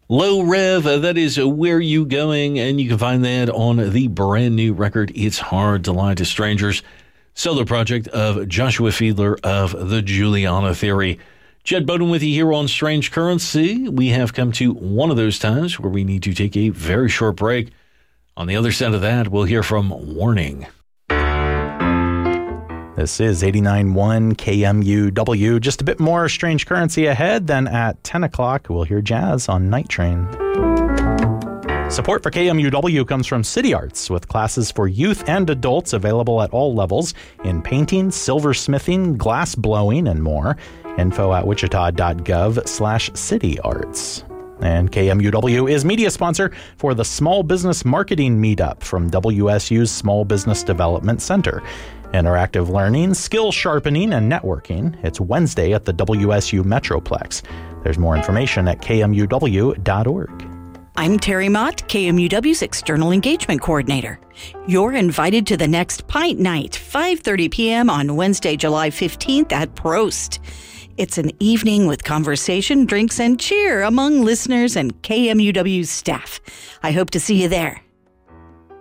Low Rev, that is Where You Going, and you can find that on the brand new record, It's Hard to Lie to Strangers, solo project of Joshua Fiedler of the Juliana Theory. Jed Bowden with you here on Strange Currency. We have come to one of those times where we need to take a very short break. On the other side of that, we'll hear from Warning. This is 89.1 KMUW. Just a bit more Strange Currency ahead. Then at 10 o'clock, we'll hear jazz on Night Train. Support for KMUW comes from City Arts, with classes for youth and adults available at all levels in painting, silversmithing, glass blowing, and more. Info at wichita.gov/cityarts. And KMUW is media sponsor for the Small Business Marketing Meetup from WSU's Small Business Development Center. Interactive learning, skill sharpening, and networking. It's Wednesday at the WSU Metroplex. There's more information at kmuw.org. I'm Terry Mott, KMUW's External Engagement Coordinator. You're invited to the next Pint Night, 5:30 p.m. on Wednesday, July 15th at Prost. It's an evening with conversation, drinks, and cheer among listeners and KMUW staff. I hope to see you there.